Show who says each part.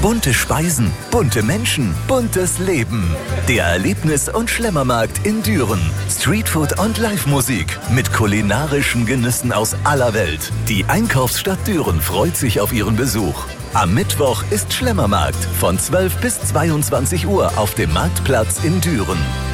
Speaker 1: Bunte Speisen, bunte Menschen, buntes Leben. Der Erlebnis- und Schlemmermarkt in Düren. Streetfood und Live-Musik mit kulinarischen Genüssen aus aller Welt. Die Einkaufsstadt Düren freut sich auf Ihren Besuch. Am Mittwoch ist Schlemmermarkt von 12 bis 22 Uhr auf dem Marktplatz in Düren.